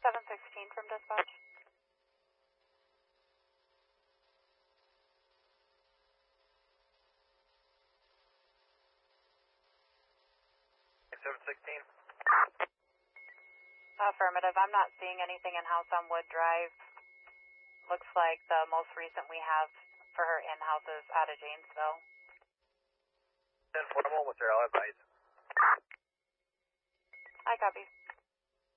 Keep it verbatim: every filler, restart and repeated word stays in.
seven sixteen from dispatch. seven sixteen. Affirmative. I'm not seeing anything in-house on Wood Drive. Looks like the most recent we have for her in-house is out of Janesville. ten formal, what's your advice? I copy.